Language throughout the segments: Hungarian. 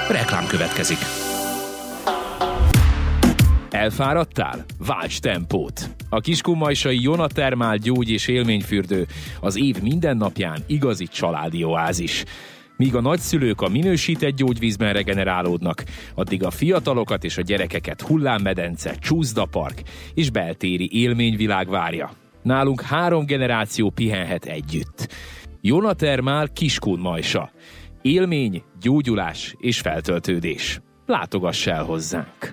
Reklám következik. Elfáradtál? Válts tempót! A kiskunmajsai Jonatermál gyógy- és élményfürdő az év minden napján igazi családi oázis. Míg a nagyszülők a minősített gyógyvízben regenerálódnak, addig a fiatalokat és a gyerekeket hullámmedence, csúszdapark és beltéri élményvilág várja. Nálunk 3 generáció pihenhet együtt. Jonatermál Kiskunmajsa. Élmény, gyógyulás és feltöltődés. Látogass el hozzánk!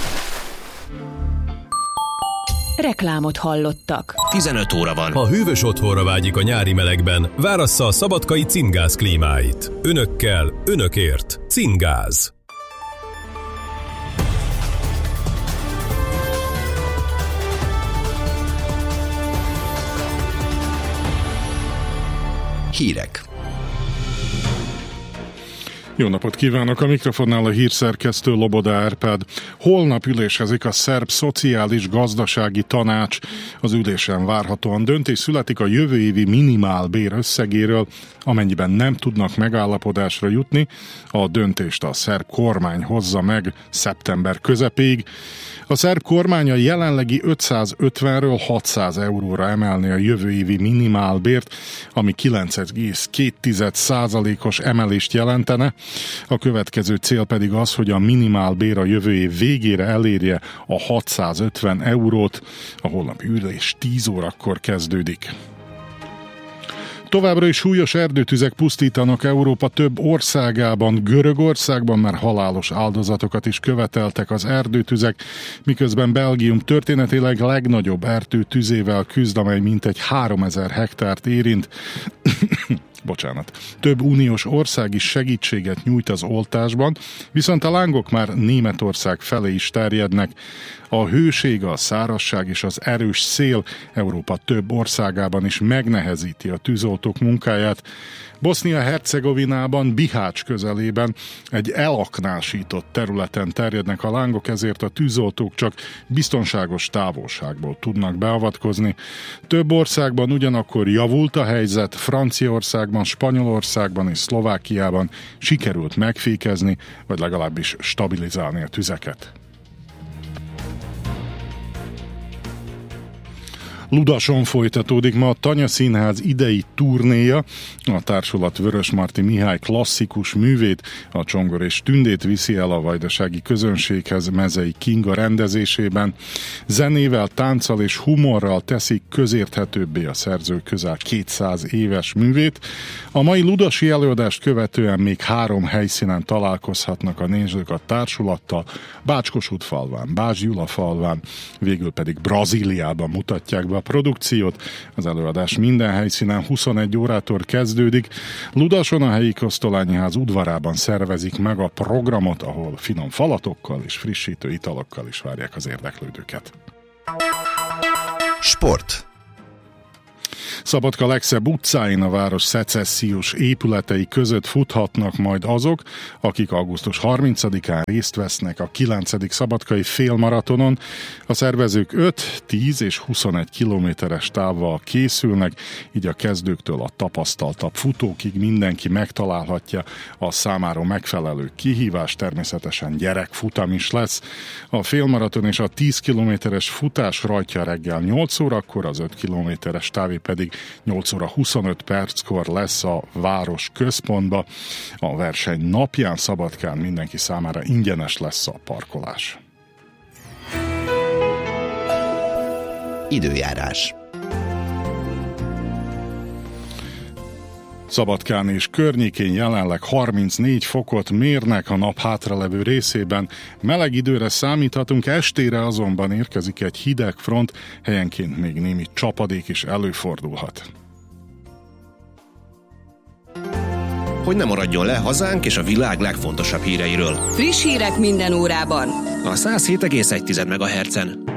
Reklámot hallottak. 15 óra van. Ha hűvös otthonra vágyik a nyári melegben, várassza a szabadkai Cingáz klímáit. Önökkel, önökért. Cingáz. Hírek. Jó napot kívánok! A mikrofonnál a hírszerkesztő Loboda Árpád. Holnap ülésezik a szerb szociális-gazdasági tanács. Az ülésen várhatóan döntés születik a jövő évi minimálbér összegéről, amennyiben nem tudnak megállapodásra jutni. A döntést a szerb kormány hozza meg szeptember közepéig. A szerb kormány a jelenlegi 550-ről 600 euróra emelni a jövő évi minimálbért, ami 9,2%-os emelést jelentene. A következő cél pedig az, hogy a minimálbér a jövő év végére elérje a 650 eurót. A holnapi ülés 10 órakor kezdődik. Továbbra is súlyos erdőtüzek pusztítanak Európa több országában. Görögországban már halálos áldozatokat is követeltek az erdőtüzek, miközben Belgium történetileg legnagyobb erdőtüzével küzd, amely mintegy 3000 hektárt érint. Több uniós ország is segítséget nyújt az oltásban, viszont a lángok már Németország felé is terjednek. A hőség, a szárazság és az erős szél Európa több országában is megnehezíti a tűzoltók munkáját. Bosznia-Hercegovinában, Bihács közelében egy elaknásított területen terjednek a lángok, ezért a tűzoltók csak biztonságos távolságból tudnak beavatkozni. Több országban ugyanakkor javult a helyzet, Franciaországban, Spanyolországban és Szlovákiában sikerült megfékezni, vagy legalábbis stabilizálni a tüzeket. Ludason folytatódik ma a Tanya Színház idei turnéja. A társulat Vörösmarty Mihály klasszikus művét, a Csongor és Tündét viszi el a vajdasági közönséghez Mezei Kinga rendezésében. Zenével, tánccal és humorral teszik közérthetőbbé a szerző közel 200 éves művét. A mai ludasi előadást követően még 3 helyszínen találkozhatnak a nézők a társulattal, Bács-Kossuth-falván, Bács-Gyula-falván, végül pedig Brazíliában mutatják be a produkciót. Az előadás minden helyszínen 21 órától kezdődik. Ludason a helyi Kosztolányi Ház udvarában szervezik meg a programot, ahol finom falatokkal és frissítő italokkal is várják az érdeklődőket. Sport. Szabadka legszebb utcáin a város szecessziós épületei között futhatnak majd azok, akik augusztus 30-án részt vesznek a 9. szabadkai félmaratonon. A szervezők 5, 10 és 21 kilométeres távval készülnek, így a kezdőktől a tapasztaltabb futókig mindenki megtalálhatja a számára megfelelő kihívás, természetesen gyerekfutam is lesz. A félmaraton és a 10 kilométeres futás rajtja reggel 8 órakor, az 5 kilométeres távé pedig 8 óra 25 perckor lesz a város központba. A verseny napján Szabadkán mindenki számára ingyenes lesz a parkolás. Időjárás. Szabadkán és környékén jelenleg 34 fokot mérnek, a nap hátralevő részében meleg időre számíthatunk, estére azonban érkezik egy hideg front, helyenként még némi csapadék is előfordulhat. Hogy ne maradjon le hazánk és a világ legfontosabb híreiről. Friss hírek minden órában. A 107,1 MHz-en.